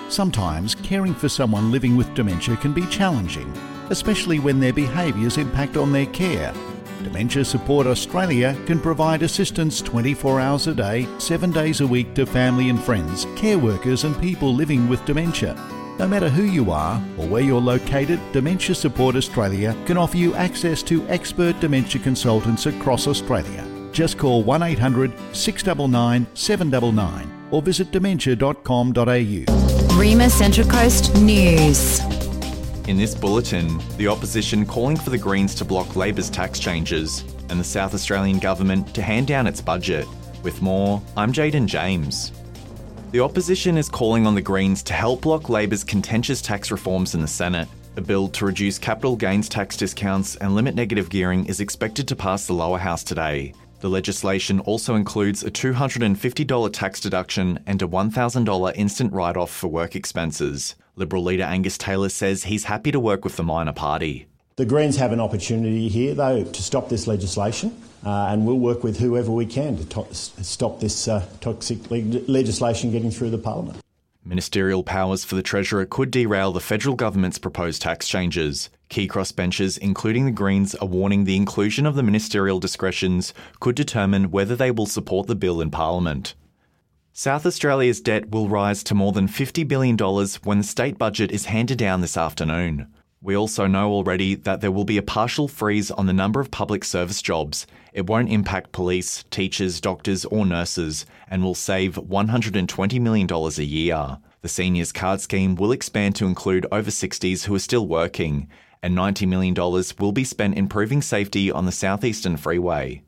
Sometimes caring for someone living with dementia can be challenging, especially when their behaviours impact on their care. Dementia Support Australia can provide assistance 24 hours a day, 7 days a week to family and friends, care workers and people living with dementia. No matter who you are or where you're located, Dementia Support Australia can offer you access to expert dementia consultants across Australia. Just call 1800 699 799 or visit dementia.com.au. Rima Central Coast News. In this bulletin, the opposition calling for the Greens to block Labor's tax changes and the South Australian government to hand down its budget. With more, I'm Jaden James. The opposition is calling on the Greens to help block Labor's contentious tax reforms in the Senate. A bill to reduce capital gains tax discounts and limit negative gearing is expected to pass the lower house today. The legislation also includes a $250 tax deduction and a $1,000 instant write-off for work expenses. Liberal leader Angus Taylor says he's happy to work with the minor party. The Greens have an opportunity here, though, to stop this legislation, and we'll work with whoever we can to stop this toxic legislation getting through the Parliament. Ministerial powers for the Treasurer could derail the federal government's proposed tax changes. Key crossbenchers, including the Greens, are warning the inclusion of the ministerial discretions could determine whether they will support the bill in Parliament. South Australia's debt will rise to more than $50 billion when the state budget is handed down this afternoon. We also know already that there will be a partial freeze on the number of public service jobs. It won't impact police, teachers, doctors or nurses and will save $120 million a year. The Seniors Card Scheme will expand to include over 60s who are still working, and $90 million will be spent improving safety on the Southeastern Freeway.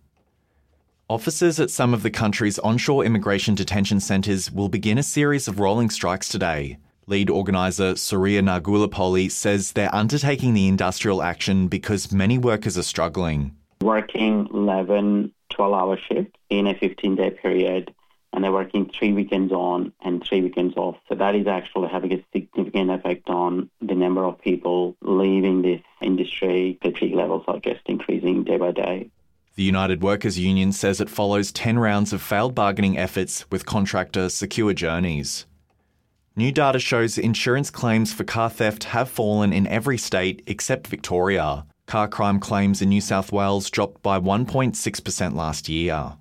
Officers at some of the country's onshore immigration detention centres will begin a series of rolling strikes today. Lead organiser Surya Nagulapalli says they're undertaking the industrial action because many workers are struggling. Working 11, 12-hour shifts in a 15-day period, and they're working 3 weekends on and 3 weekends off. So that is actually having a significant effect on the number of people leaving this industry. Fatigue levels are just increasing day by day. The United Workers Union says it follows 10 rounds of failed bargaining efforts with contractor Secure Journeys. New data shows insurance claims for car theft have fallen in every state except Victoria. Car crime claims in New South Wales dropped by 1.6% last year.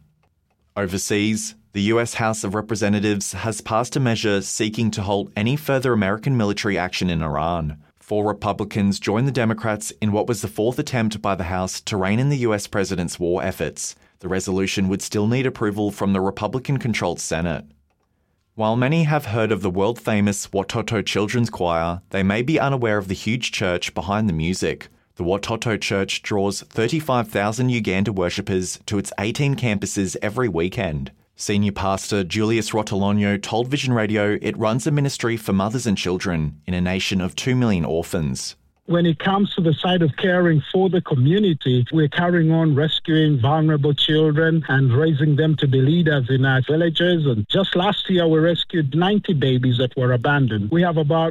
Overseas, the US House of Representatives has passed a measure seeking to halt any further American military action in Iran. 4 Republicans joined the Democrats in what was the 4th attempt by the House to rein in the US president's war efforts. The resolution would still need approval from the Republican-controlled Senate. While many have heard of the world-famous Watoto Children's Choir, they may be unaware of the huge church behind the music. The Watoto Church draws 35,000 Uganda worshippers to its 18 campuses every weekend. Senior pastor Julius Rotolonio told Vision Radio it runs a ministry for mothers and children in a nation of 2 million orphans. When it comes to the side of caring for the community, we're carrying on rescuing vulnerable children and raising them to be leaders in our villages. And just last year, we rescued 90 babies that were abandoned. We have about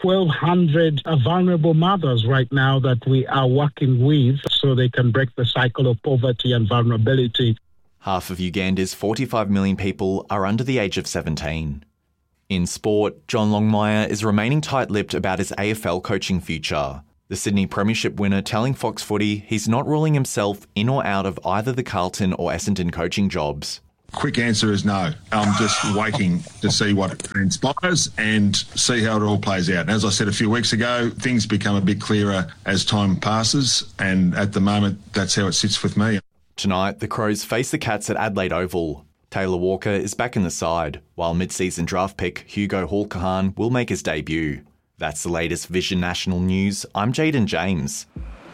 1,200 vulnerable mothers right now that we are working with so they can break the cycle of poverty and vulnerability. Half of Uganda's 45 million people are under the age of 17. In sport, John Longmire is remaining tight-lipped about his AFL coaching future. The Sydney Premiership winner telling Fox Footy he's not ruling himself in or out of either the Carlton or Essendon coaching jobs. Quick answer is no. I'm just waiting to see what transpires and see how it all plays out. And as I said a few weeks ago, things become a bit clearer as time passes, and at the moment, that's how it sits with me. Tonight, the Crows face the Cats at Adelaide Oval. Taylor Walker is back in the side, while mid-season draft pick Hugo Hall-Kahan will make his debut. That's the latest Vision National News. I'm Jaden James.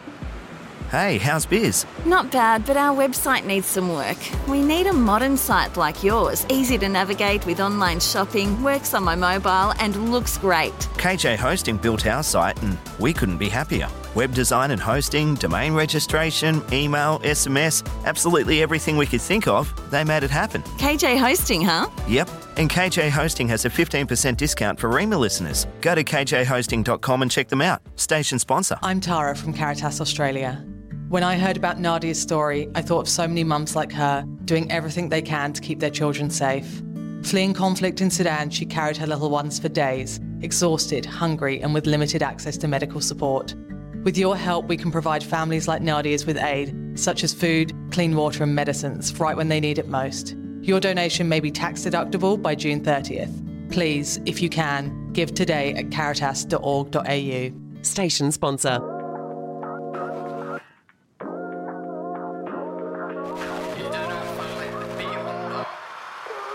Hey, how's biz? Not bad, but our website needs some work. We need a modern site like yours, easy to navigate with online shopping, works on my mobile and looks great. KJ Hosting built our site and we couldn't be happier. Web design and hosting, domain registration, email, SMS, absolutely everything we could think of, they made it happen. KJ Hosting, huh? Yep, and KJ Hosting has a 15% discount for Rima listeners. Go to kjhosting.com and check them out. Station sponsor. I'm Tara from Caritas Australia. When I heard about Nadia's story, I thought of so many mums like her doing everything they can to keep their children safe. Fleeing conflict in Sudan, she carried her little ones for days, exhausted, hungry, and with limited access to medical support. With your help, we can provide families like Nadia's with aid, such as food, clean water and medicines, right when they need it most. Your donation may be tax deductible by June 30th. Please, if you can, give today at caritas.org.au. Station sponsor.